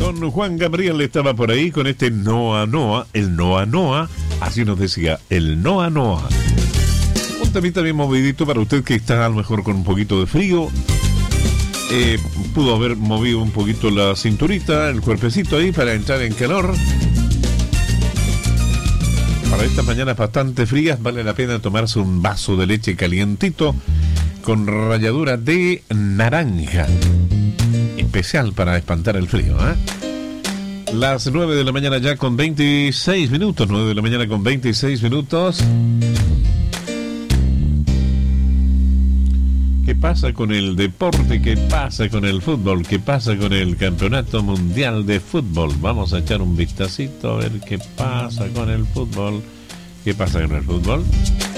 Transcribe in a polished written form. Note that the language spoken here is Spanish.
Don Juan Gabriel estaba por ahí con este Noa Noa, el Noa Noa, así nos decía, el Noa Noa. Un temita bien movidito para usted que está a lo mejor con un poquito de frío. Pudo haber movido un poquito la cinturita, el cuerpecito ahí para entrar en calor. Para estas mañanas bastante frías vale la pena tomarse un vaso de leche calientito con ralladura de naranja. Especial para espantar el frío, ¿eh? Las 9 de la mañana ya con 26 minutos. 9 de la mañana con 26 minutos. ¿Qué pasa con el deporte? ¿Qué pasa con el fútbol? ¿Qué pasa con el Campeonato Mundial de Fútbol? Vamos a echar un vistacito a ver qué pasa con el fútbol. ¿Qué pasa con el fútbol?